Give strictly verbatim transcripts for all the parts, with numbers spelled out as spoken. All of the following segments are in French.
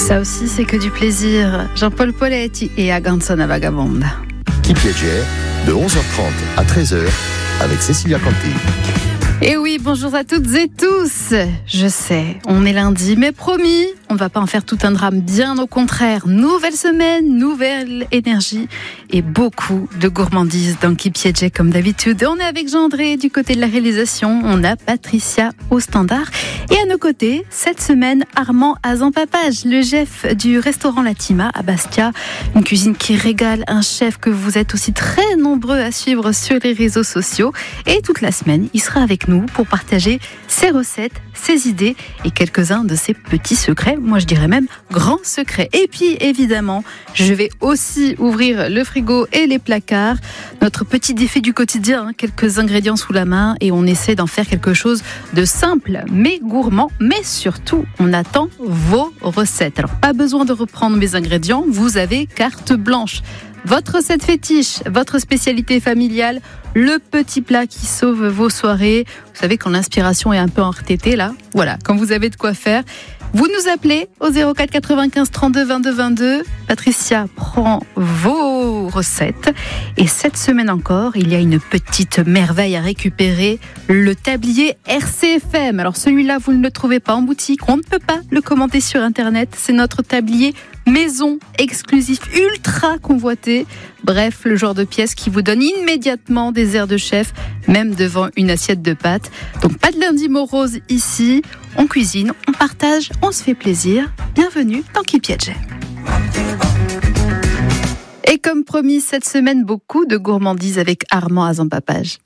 Ça aussi, c'est que du plaisir. Jean-Paul Poletti et Aganzona Vagabonda. Qui piégeait de onze heures trente à treize heures avec Cécilia Canty. Et oui, bonjour à toutes et tous. Je sais, on est lundi, mais promis, on ne va pas en faire tout un drame, bien au contraire. Nouvelle semaine, nouvelle énergie et beaucoup de gourmandises dans Qui piégeait comme d'habitude. On est avec Jean-André du côté de la réalisation, on a Patricia au standard. Et à nos côtés, cette semaine, Armand Azan-Papage, le chef du restaurant Latima à Bastia. Une cuisine qui régale, un chef que vous êtes aussi très nombreux à suivre sur les réseaux sociaux. Et toute la semaine, il sera avec nous pour partager ses recettes, ses idées et quelques-uns de ses petits secrets. Moi, je dirais même grands secrets. Et puis, évidemment, je vais aussi ouvrir le frigo et les placards. Notre petit défi du quotidien, hein, quelques ingrédients sous la main et on essaie d'en faire quelque chose de simple, mais gourmand. Mais surtout, on attend vos recettes. Alors, pas besoin de reprendre mes ingrédients. Vous avez carte blanche. Votre recette fétiche, votre spécialité familiale, le petit plat qui sauve vos soirées. Vous savez, quand l'inspiration est un peu en R T T, là, voilà, quand vous avez de quoi faire, vous nous appelez au zéro quatre quatre-vingt-quinze trente-deux vingt-deux vingt-deux. Patricia prend vos recettes. Et cette semaine encore, il y a une petite merveille à récupérer, le tablier R C F M. Alors celui-là, vous ne le trouvez pas en boutique, on ne peut pas le commander sur Internet. C'est notre tablier maison exclusif, ultra convoité. Bref, le genre de pièce qui vous donne immédiatement des airs de chef, même devant une assiette de pâtes. Donc pas de lundi morose ici. On cuisine, on partage, on se fait plaisir. Bienvenue dans Qui piégeait. Et comme promis, cette semaine, beaucoup de gourmandises avec Armand Azan-Papage.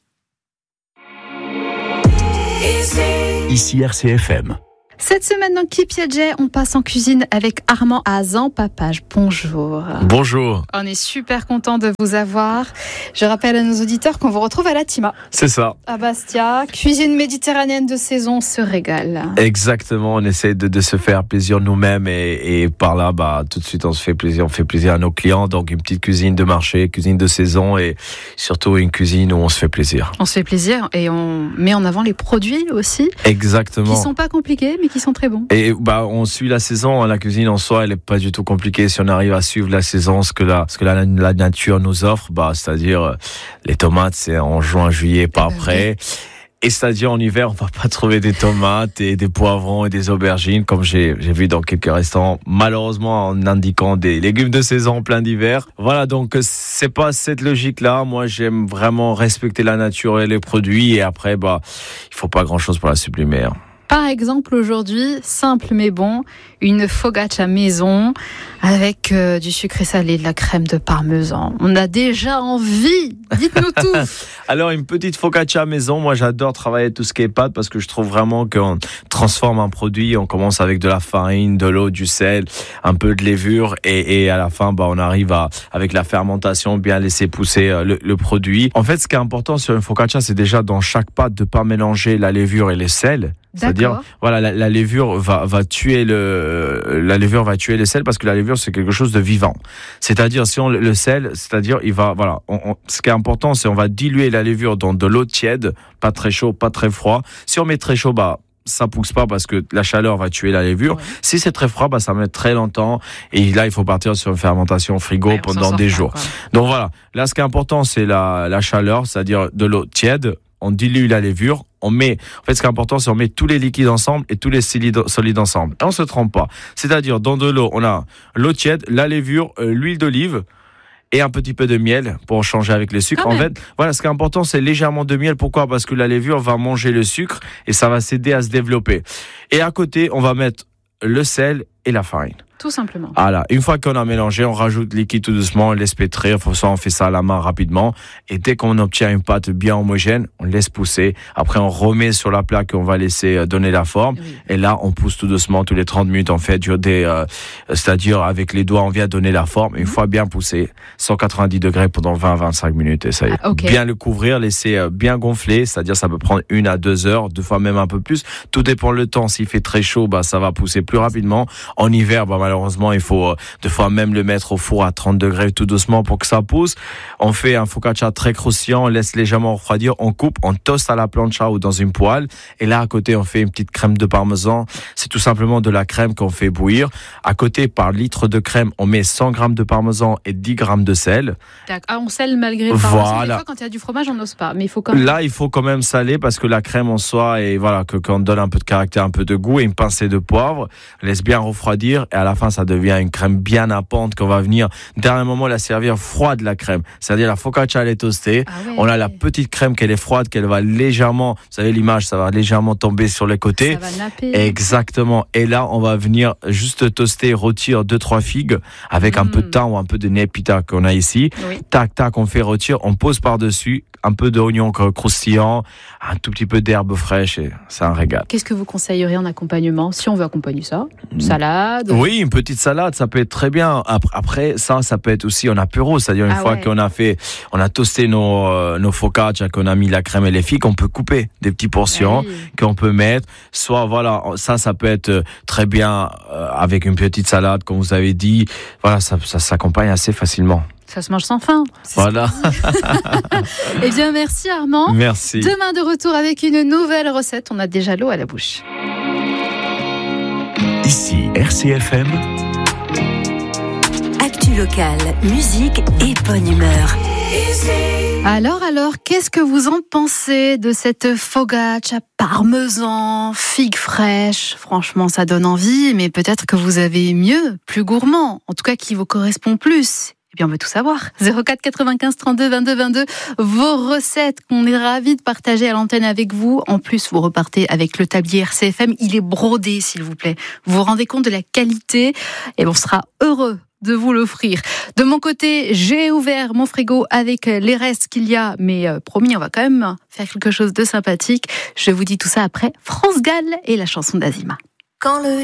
Ici R C F M. Cette semaine dans Qui piégeait, on passe en cuisine avec Armand Azan-Papage. Bonjour. Bonjour. On est super content de vous avoir. Je rappelle à nos auditeurs qu'on vous retrouve à Latima. C'est ça. À Bastia. Cuisine méditerranéenne de saison, se régale. Exactement, on essaie de, de se faire plaisir nous-mêmes et, et par là, bah, tout de suite, on se fait plaisir, on fait plaisir à nos clients. Donc, une petite cuisine de marché, cuisine de saison et surtout une cuisine où on se fait plaisir. On se fait plaisir et on met en avant les produits aussi. Exactement. Qui sont pas compliqués, mais qui sont très bons. Et bah, on suit la saison. La cuisine en soi, elle est pas du tout compliquée. Si on arrive à suivre la saison, ce que la, ce que la, la nature nous offre, bah, c'est-à-dire les tomates, c'est en juin, juillet, pas eh après. Ben, et c'est-à-dire en hiver, on va pas trouver des tomates et des poivrons et des aubergines, comme j'ai, j'ai vu dans quelques restaurants, malheureusement en indiquant des légumes de saison en plein d'hiver. Voilà, donc c'est pas cette logique-là. Moi, j'aime vraiment respecter la nature et les produits. Et après, bah, il faut pas grand-chose pour la sublimer. Par exemple, aujourd'hui, simple mais bon, une focaccia maison avec euh, du sucré salé, de la crème de parmesan. On a déjà envie. Dites-nous tout. Alors, une petite focaccia maison. Moi, j'adore travailler tout ce qui est pâte parce que je trouve vraiment qu'on transforme un produit. On commence avec de la farine, de l'eau, du sel, un peu de levure et, et à la fin, bah, on arrive à, avec la fermentation, bien laisser pousser le, le produit. En fait, ce qui est important sur une focaccia, c'est déjà dans chaque pâte de pas mélanger la levure et le sel. C'est-à-dire, D'accord. voilà, la, la levure va, va tuer le, la levure va tuer le sel parce que la levure c'est quelque chose de vivant. C'est-à-dire, si on le sel, c'est-à-dire, il va, voilà, on, on, ce qui est important, c'est on va diluer la levure dans de l'eau tiède, pas très chaud, pas très froid. Si on met très chaud, bah, ça pousse pas parce que la chaleur va tuer la levure. Ouais. Si c'est très froid, bah, ça met très longtemps. Et là, il faut partir sur une fermentation au frigo ouais, pendant des jours. Pas, Donc voilà. Là, ce qui est important, c'est la, la chaleur, c'est-à-dire de l'eau tiède. On dilue la levure, on met, en fait, ce qui est important, c'est on met tous les liquides ensemble et tous les solides, solides ensemble. Et on se trompe pas. C'est-à-dire, dans de l'eau, on a l'eau tiède, la levure, euh, l'huile d'olive et un petit peu de miel pour changer avec le sucre. Quand en même. fait, voilà, ce qui est important, c'est légèrement de miel. Pourquoi? Parce que la levure va manger le sucre et ça va s'aider à se développer. Et à côté, on va mettre le sel et la farine. Tout simplement. Voilà. Une fois qu'on a mélangé, on rajoute le liquide tout doucement, on laisse pétrir. Ça, on fait ça à la main rapidement. Et dès qu'on obtient une pâte bien homogène, on laisse pousser. Après, on remet sur la plaque et on va laisser donner la forme. Oui. Et là, on pousse tout doucement. Tous les trente minutes, on fait des, euh, c'est-à-dire avec les doigts, on vient donner la forme. Une mmh. fois bien poussé, cent quatre-vingt-dix degrés pendant vingt à vingt-cinq minutes. Et ça y est. Ah, okay. Bien le couvrir, laisser bien gonfler. C'est-à-dire, ça peut prendre une à deux heures, deux fois même un peu plus. Tout dépend le temps. S'il fait très chaud, bah, ça va pousser plus rapidement. En hiver, bah, malheureusement, il faut euh, deux fois même le mettre au four à trente degrés tout doucement pour que ça pousse. On fait un focaccia très croustillant, on laisse légèrement refroidir, on coupe, on toast à la plancha ou dans une poêle. Et là, à côté, on fait une petite crème de parmesan. C'est tout simplement de la crème qu'on fait bouillir. À côté, par litre de crème, on met cent grammes de parmesan et dix grammes de sel. Ah, on sèle malgré le parmesan. Voilà. Des fois, quand il y a du fromage, on n'ose pas. Mais il faut quand même... Là, il faut quand même saler parce que la crème en soi, et voilà, que qu'on donne un peu de caractère, un peu de goût et une pincée de poivre. Laisse bien refroidir et à la fin, ça devient une crème bien nappante qu'on va venir, dernier moment, la servir froide, la crème. C'est-à-dire la focaccia, elle est toastée. Ah ouais, on a ouais. la petite crème qu'elle est froide, qu'elle va légèrement, vous savez l'image, ça va légèrement tomber sur les côtés. Ça va napper. Exactement. Et là, on va venir juste toaster, rôtir deux, trois figues avec mmh. un peu de thym ou un peu de népita qu'on a ici. Oui. Tac, tac, on fait rôtir, on pose par-dessus un peu d'oignon croustillant, un tout petit peu d'herbe fraîche et c'est un régal. Qu'est-ce que vous conseilleriez en accompagnement si on veut accompagner ça? Salade? Oui, une petite salade, ça peut être très bien. Après, ça, ça peut être aussi en apéro, c'est-à-dire une ah fois ouais. qu'on a fait, on a toasté nos, euh, nos focaccia, qu'on a mis la crème et les figues, on peut couper des petites portions oui. qu'on peut mettre. Soit, voilà, ça, ça peut être très bien euh, avec une petite salade, comme vous avez dit. Voilà, ça, ça s'accompagne assez facilement. Ça se mange sans faim. Voilà. Eh bien, merci Armand. Merci. Demain, de retour avec une nouvelle recette. On a déjà l'eau à la bouche. Ici, R C F M. Actu locale, musique et bonne humeur. Alors, alors, qu'est-ce que vous en pensez de cette focaccia parmesan, figues fraîches? Franchement, ça donne envie, mais peut-être que vous avez mieux, plus gourmand, en tout cas qui vous correspond plus. Eh bien, on veut tout savoir. zéro quatre quatre-vingt-quinze trente-deux vingt-deux vingt-deux, vos recettes qu'on est ravis de partager à l'antenne avec vous. En plus, vous repartez avec le tablier R C F M. Il est brodé, s'il vous plaît. Vous vous rendez compte de la qualité et on sera heureux de vous l'offrir. De mon côté, j'ai ouvert mon frigo avec les restes qu'il y a, mais euh, promis, on va quand même faire quelque chose de sympathique. Je vous dis tout ça après France Gall et la chanson d'Azima. Quand le